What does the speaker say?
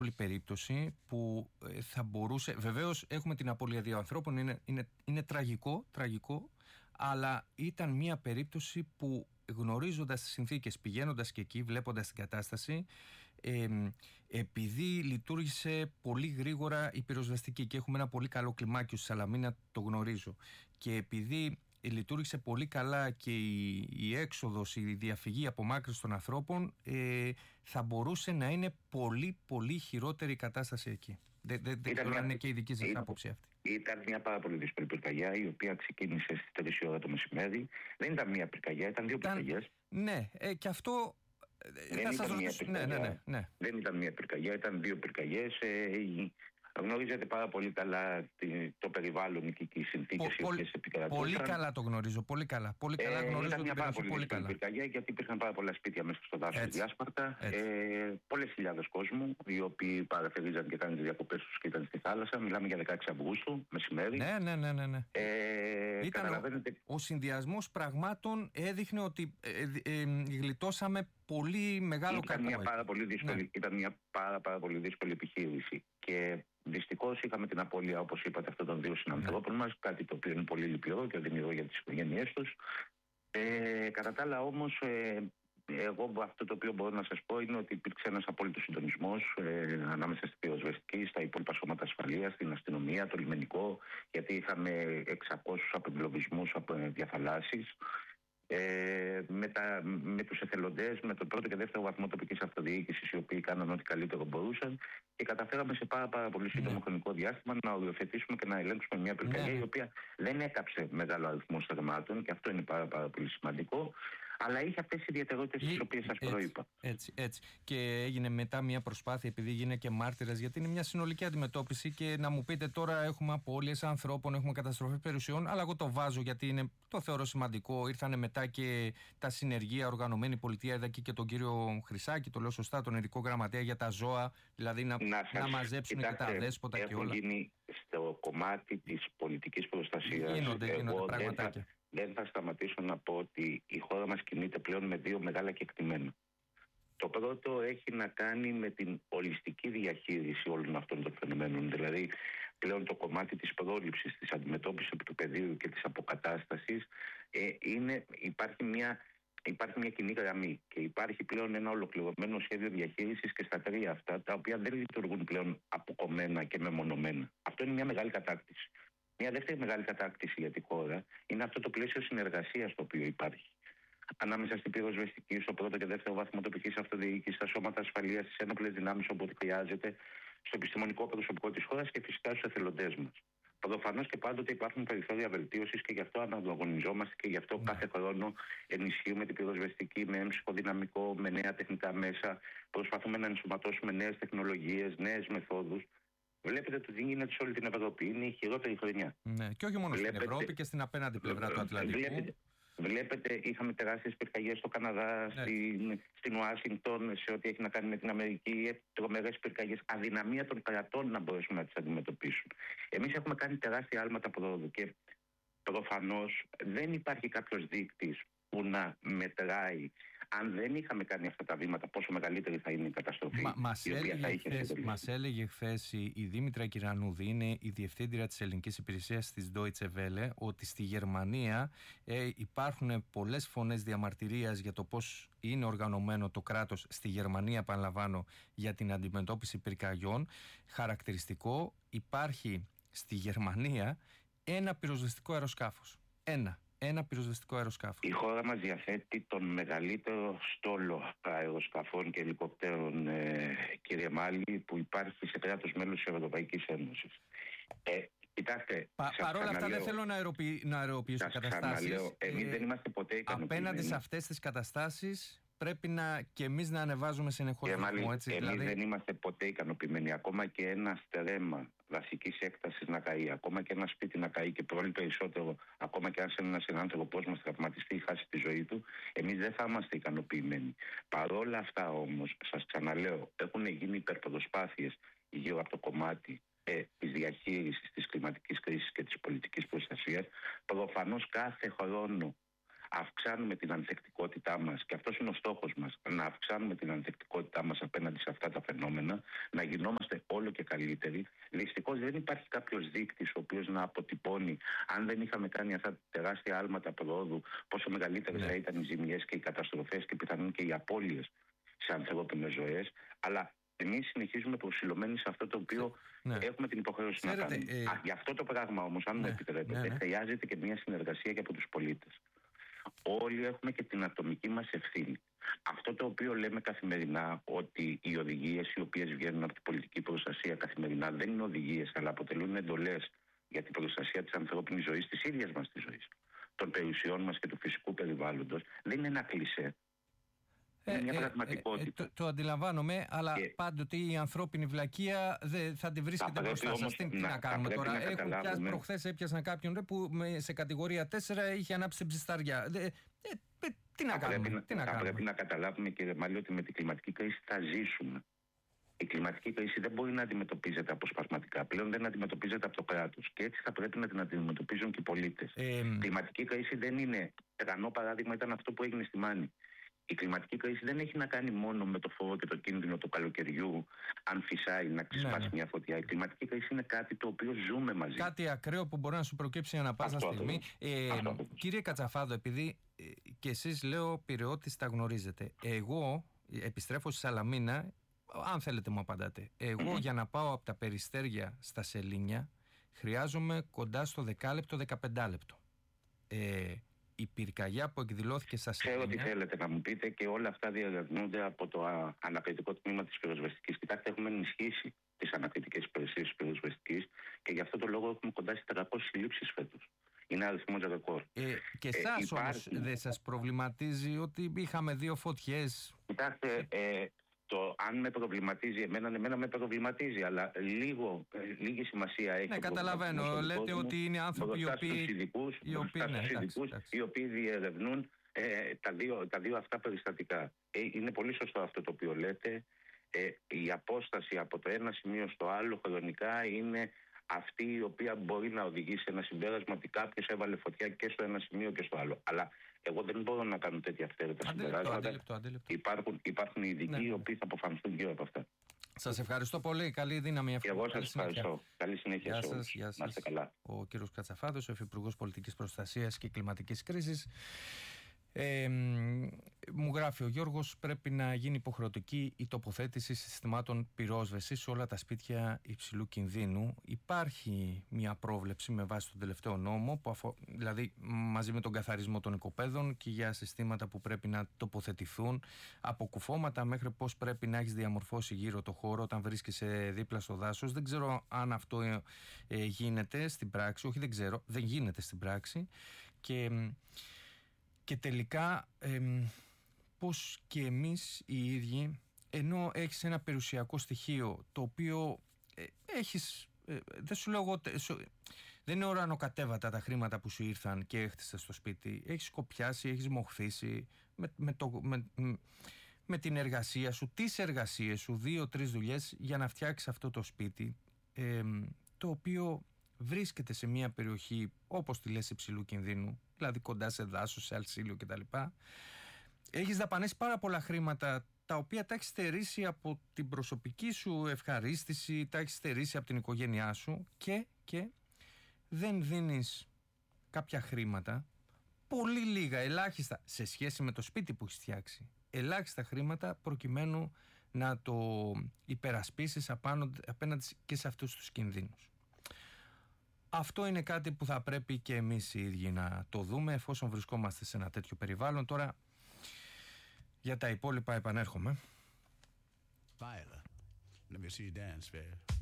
περίπτωση που θα μπορούσε. Βεβαίως έχουμε την απώλεια δύο ανθρώπων, είναι τραγικό, αλλά ήταν μια περίπτωση που, γνωρίζοντας τις συνθήκες, πηγαίνοντας και εκεί, βλέποντας την κατάσταση, επειδή λειτουργήσε πολύ γρήγορα η πυροσβεστική και έχουμε ένα πολύ καλό κλιμάκιο στη Σαλαμίνα, το γνωρίζω, και επειδή λειτουργήσε πολύ καλά και η έξοδος, η διαφυγή, η απομάκρυνση των ανθρώπων, θα μπορούσε να είναι πολύ πολύ χειρότερη η κατάσταση εκεί. Δεν ξέρω αν είναι και η δική σας άποψη αυτή. Ήταν μια πάρα πολύ δύσκολη πυρκαγιά, η οποία ξεκίνησε στις 3 ώρα το μεσημέρι. Δεν ήταν μια πυρκαγιά, ήταν δύο πυρκαγιές. Ναι, και αυτό δεν ήταν μια πυρκαγιά. Ναι. Δεν ήταν μια πυρκαγιά, ήταν δύο πυρκαγιές. Γνωρίζετε πάρα πολύ καλά το περιβάλλον και οι συνθήκες οι οποίες επικρατούσαν. Πολύ καλά το γνωρίζω. Πολύ καλά γνωρίζω. Ήταν μια πάρα πολύ δύσκολη πυρκαγιά, γιατί υπήρχαν πάρα πολλά σπίτια μέσα στο δάσος διάσπαρτα. Πολλές χιλιάδες κόσμου, οι οποίοι παραφερίζαν και κάνουν τις διακοπές τους και ήταν στη θάλασσα. Μιλάμε για 16 Αυγούστου, μεσημέρι. Ναι. Καταλαβαίνετε. Ο συνδυασμός πραγμάτων έδειχνε ότι γλιτώσαμε πολύ μεγάλο κακό. Ήταν μια πάρα πολύ δύσκολη επιχείρηση. Και δυστυχώς είχαμε την απώλεια, όπως είπατε, αυτών των δύο συνανθρώπων μας, κάτι το οποίο είναι πολύ λυπηρό και οδυνηρό για τις οικογένειές τους. Κατά τα άλλα όμως, εγώ αυτό το οποίο μπορώ να σας πω είναι ότι υπήρξε ένας απόλυτος συντονισμός ανάμεσα στην πυροσβεστική, στα υπόλοιπα σώματα ασφαλείας, στην αστυνομία, το λιμενικό, γιατί είχαμε 600 απεγκλωβισμούς από διαφαλάσσεις. Με τους εθελοντές, με τον πρώτο και δεύτερο βαθμό τοπικής αυτοδιοίκησης, οι οποίοι κάναν ό,τι καλύτερο μπορούσαν, και καταφέραμε σε πάρα πολύ σύντομο χρονικό διάστημα να οριοθετήσουμε και να ελέγξουμε μια πυρκαγιά η οποία δεν έκαψε μεγάλο αριθμό στεγμάτων, και αυτό είναι πάρα πολύ σημαντικό, αλλά είχε αυτές τις ιδιαιτερότητες τις οποίες σας προείπα. Έτσι. Και έγινε μετά μια προσπάθεια, επειδή γίνε και μάρτυρας, γιατί είναι μια συνολική αντιμετώπιση, και να μου πείτε τώρα έχουμε απώλειες ανθρώπων, έχουμε καταστροφές περιουσιών, αλλά εγώ το βάζω γιατί το θεωρώ σημαντικό. Ήρθανε μετά και τα συνεργεία, οργανωμένη πολιτεία, είδα και τον κύριο Χρυσάκη, το λέω σωστά, τον ειδικό γραμματέα για τα ζώα, δηλαδή να μαζέψουν και τα δέσποτα και όλα. Έχουν γίνει στο κομμάτι της πολιτικής προστασίας. Γίνονται πραγματάκια. Δεν θα σταματήσω να πω ότι η χώρα μας κινείται πλέον με δύο μεγάλα κεκτημένα. Το πρώτο έχει να κάνει με την ολιστική διαχείριση όλων αυτών των φαινομένων. Δηλαδή, πλέον το κομμάτι της πρόληψης, της αντιμετώπισης του πεδίου και της αποκατάστασης, υπάρχει μια κοινή γραμμή, και υπάρχει πλέον ένα ολοκληρωμένο σχέδιο διαχείρισης και στα τρία αυτά, τα οποία δεν λειτουργούν πλέον αποκομμένα και μεμονωμένα. Αυτό είναι μια μεγάλη κατάκτηση. Μια δεύτερη μεγάλη κατάκτηση για τη χώρα είναι αυτό το πλαίσιο συνεργασίας το οποίο υπάρχει ανάμεσα στην πυροσβεστική, στο πρώτο και δεύτερο βαθμό τοπικής αυτοδιοίκησης, στα σώματα ασφαλείας, στις ένοπλες δυνάμεις όπου χρειάζεται, στο επιστημονικό προσωπικό της χώρας και φυσικά στους εθελοντές μας. Προφανώς και πάντοτε υπάρχουν περιθώρια βελτίωσης, και γι' αυτό αναγωνιζόμαστε και γι' αυτό κάθε χρόνο ενισχύουμε την πυροσβεστική με έμψυχο δυναμικό, με νέα τεχνικά μέσα. Προσπαθούμε να ενσωματώσουμε νέες τεχνολογίες, νέες μεθόδους. Βλέπετε το τι γίνεται σε όλη την Ευρώπη. Είναι η χειρότερη χρονιά. Ναι, και όχι μόνο στην Ευρώπη, και στην απέναντι πλευρά του Ατλαντικού. Βλέπετε, είχαμε τεράστιες πυρκαγιές στο Καναδά, στην Ουάσιγκτον, σε ό,τι έχει να κάνει με την Αμερική, τρομερές πυρκαγιές, αδυναμία των κρατών να μπορέσουν να τις αντιμετωπίσουν. Εμείς έχουμε κάνει τεράστια άλματα πρόοδου, και προφανώς δεν υπάρχει κάποιος δείκτης που να μετράει, αν δεν είχαμε κάνει αυτά τα βήματα, πόσο μεγαλύτερη θα είναι η καταστροφή. Μας έλεγε χθες η Δήμητρα Κυρανούδη, είναι η διευθύντρια της ελληνικής υπηρεσίας της Deutsche Welle, ότι στη Γερμανία υπάρχουν πολλές φωνές διαμαρτυρίας για το πώς είναι οργανωμένο το κράτος στη Γερμανία, επαναλαμβάνω, για την αντιμετώπιση πυρκαγιών. Χαρακτηριστικό, υπάρχει στη Γερμανία ένα πυροσβεστικό αεροσκάφος. Ένα πυροσβεστικό αεροσκάφο. Η χώρα μας διαθέτει τον μεγαλύτερο στόλο αεροσκαφών και ελικοπτέρων, κύριε Μάλη, που υπάρχει σε κράτος μέλος της Ευρωπαϊκής Ένωσης. Κοιτάξτε, παρόλα αυτά δεν θέλω να αεροποιήσω καταστάσεις. Εμείς δεν είμαστε ποτέ ικανοποιημένοι. Απέναντι σε αυτές τις καταστάσεις πρέπει και εμείς να ανεβάζουμε συνεχώς το ρυθμό. Εμείς δεν είμαστε ποτέ ικανοποιημένοι. Ακόμα και ένα στερέμα βασικής έκτασης να καεί, ακόμα και ένα σπίτι να καεί, και πολύ περισσότερο, ακόμα και αν σε έναν συνάνθρωπος μας τραυματιστεί ή χάσει τη ζωή του, εμείς δεν θα είμαστε ικανοποιημένοι. Παρόλα αυτά όμως, σας ξαναλέω, έχουν γίνει υπερπροσπάθειες γύρω από το κομμάτι της διαχείρισης της κλιματικής κρίσης και της πολιτικής προστασίας. Προφανώς κάθε χρόνο αυξάνουμε την ανθεκτικότητά μας, και αυτός είναι ο στόχος μας, να αυξάνουμε την ανθεκτικότητά μας απέναντι σε αυτά τα φαινόμενα, να γινόμαστε όλο και καλύτεροι. Δυστυχώς δεν υπάρχει κάποιος δείκτης ο οποίος να αποτυπώνει, αν δεν είχαμε κάνει αυτά τα τεράστια άλματα προόδου, πόσο μεγαλύτερες θα ήταν οι ζημιές και οι καταστροφές και πιθανόν και οι απώλειες σε ανθρώπινες ζωές. Αλλά εμείς συνεχίζουμε προσιλωμένοι σε αυτό το οποίο έχουμε την υποχρέωση να κάνουμε. Για αυτό το πράγμα όμως, αν μου επιτρέπετε, χρειάζεται και μια συνεργασία και από τους πολίτες. Όλοι έχουμε και την ατομική μας ευθύνη. Αυτό το οποίο λέμε καθημερινά, ότι οι οδηγίες οι οποίες βγαίνουν από την πολιτική προστασία καθημερινά δεν είναι οδηγίες, αλλά αποτελούν εντολές για την προστασία της ανθρώπινης ζωής, της ίδιας μας της ζωής, των περιουσιών μας και του φυσικού περιβάλλοντος, δεν είναι ένα κλισέ. Είναι μια πραγματικότητα. Το αντιλαμβάνομαι, αλλά πάντοτε η ανθρώπινη βλακεία θα τη βρίσκεται μπροστά σας. Τι να κάνουμε τώρα? Προχθές έπιασαν κάποιον που σε κατηγορία 4 είχε ανάψει ψισταριά. Τι να κάνουμε? Θα πρέπει να καταλάβουμε, κύριε Μάλη, ότι με την κλιματική κρίση θα ζήσουμε. Η κλιματική κρίση δεν μπορεί να αντιμετωπίζεται αποσπασματικά. Πλέον δεν αντιμετωπίζεται από το κράτος. Και έτσι θα πρέπει να την αντιμετωπίζουν και οι πολίτες. Η κλιματική κρίση δεν είναι. Τρανό παράδειγμα ήταν αυτό που έγινε στη Μάνη. Η κλιματική κρίση δεν έχει να κάνει μόνο με το φόβο και το κίνδυνο του καλοκαιριού, αν φυσάει να ξεσπάσει μια φωτιά. Η κλιματική κρίση είναι κάτι το οποίο ζούμε μαζί. Κάτι ακραίο που μπορεί να σου προκύψει ανά πάσα στιγμή. Κύριε Κατσαφάδο, επειδή και εσείς, λέω, Πειραιώτης, τα γνωρίζετε. Εγώ επιστρέφω στη Σαλαμίνα, αν θέλετε μου απαντάτε. Εγώ για να πάω από τα Περιστέρια στα Σελήνια χρειάζομαι κοντά στο 10 λεπτό, 15 λεπτό. Η πυρκαγιά που εκδηλώθηκε στα Σελήνια. Ξέρω τι θέλετε να μου πείτε, και όλα αυτά διαδραματίζονται από το ανακριτικό τμήμα της πυροσβεστικής. Κοιτάξτε, έχουμε ενισχύσει τις ανακριτικές υπηρεσίες της πυροσβεστικής και γι' αυτό το λόγο έχουμε κοντά στις 300 συλλήψεις φέτος. Είναι αριθμός ρεκόρ. Και εσάς όμως δεν σας προβληματίζει ότι είχαμε 2 φωτιές? Κοιτάξτε, αν με προβληματίζει εμένα με προβληματίζει, αλλά λίγη σημασία έχει. Ναι, καταλαβαίνω. Λέτε ότι είναι άνθρωποι οι οποίοι διερευνούν τα δύο αυτά περιστατικά. Είναι πολύ σωστό αυτό το οποίο λέτε. Η απόσταση από το ένα σημείο στο άλλο χρονικά είναι αυτή η οποία μπορεί να οδηγήσει σε ένα συμπέρασμα ότι κάποιος έβαλε φωτιά και στο ένα σημείο και στο άλλο. Αλλά εγώ δεν μπορώ να κάνω τέτοια αυθαίρετα συμπεράσματα. Υπάρχουν ειδικοί οι οποίοι θα αποφανθούν γύρω από αυτά. Σας ευχαριστώ πολύ. Καλή δύναμη. Και εγώ σας ευχαριστώ. Καλή συνέχεια. Γεια σας. Να είστε καλά. Ο κύριος Κατσαφάδος, ο Υφυπουργός Πολιτικής Προστασίας και Κλιματικής Κρίσης. Μου γράφει ο Γιώργος, πρέπει να γίνει υποχρεωτική η τοποθέτηση συστημάτων πυρόσβεσης σε όλα τα σπίτια υψηλού κινδύνου. Υπάρχει μια πρόβλεψη με βάση τον τελευταίο νόμο, δηλαδή μαζί με τον καθαρισμό των οικοπαίδων, και για συστήματα που πρέπει να τοποθετηθούν, από κουφώματα μέχρι πώς πρέπει να έχεις διαμορφώσει γύρω το χώρο όταν βρίσκεσαι δίπλα στο δάσος. Δεν ξέρω αν αυτό γίνεται στην πράξη. Όχι, δεν ξέρω, δεν γίνεται στην πράξη. Και τελικά πως και εμείς οι ίδιοι, ενώ έχεις ένα περιουσιακό στοιχείο το οποίο έχεις, δεν σου λέω εγώ, δεν είναι ουρανοκατέβατα τα χρήματα που σου ήρθαν και έχτισες στο σπίτι, έχεις σκοπιάσει, έχεις μοχθήσει με την εργασία σου, τις εργασίες σου, 2-3 δουλειές για να φτιάξεις αυτό το σπίτι, το οποίο βρίσκεται σε μια περιοχή, όπως τη λες, υψηλού κινδύνου, δηλαδή κοντά σε δάσος, σε αλσίλιο κτλ. Έχεις δαπανέσει πάρα πολλά χρήματα, τα οποία τα έχεις στερήσει από την προσωπική σου ευχαρίστηση, τα έχεις στερήσει από την οικογένειά σου και δεν δίνεις κάποια χρήματα, πολύ λίγα, ελάχιστα, σε σχέση με το σπίτι που έχεις φτιάξει, ελάχιστα χρήματα προκειμένου να το υπερασπίσεις απέναντι και σε αυτούς τους κινδύνους. Αυτό είναι κάτι που θα πρέπει και εμείς οι ίδιοι να το δούμε, εφόσον βρισκόμαστε σε ένα τέτοιο περιβάλλον. Τώρα, για τα υπόλοιπα επανέρχομαι. Viola, let me see you dance, babe.